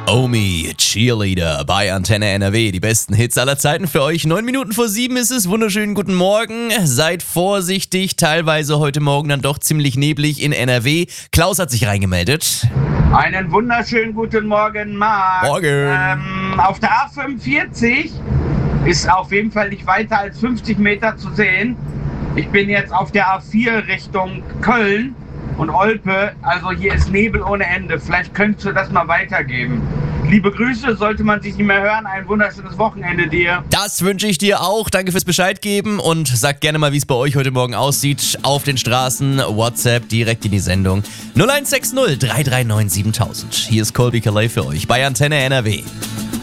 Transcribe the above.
Omi, Cheerleader bei Antenne NRW. Die besten Hits aller Zeiten für euch. 9 Minuten vor 7 ist es. Wunderschönen guten Morgen. Seid vorsichtig. Teilweise heute Morgen dann doch ziemlich neblig in NRW. Klaus hat sich reingemeldet. Einen wunderschönen guten Morgen, Marc. Morgen. Auf der A45 ist auf jeden Fall nicht weiter als 50 Meter zu sehen. Ich bin jetzt auf der A4 Richtung Köln und Olpe. Also hier ist Nebel ohne Ende. Vielleicht könntest du das mal weitergeben. Liebe Grüße, sollte man sich nicht mehr hören. Ein wunderschönes Wochenende dir. Das wünsche ich dir auch. Danke fürs Bescheid geben und sag gerne mal, wie es bei euch heute Morgen aussieht. Auf den Straßen, WhatsApp, direkt in die Sendung. 0160 339 7000. Hier ist Colby Calais für euch bei Antenne NRW.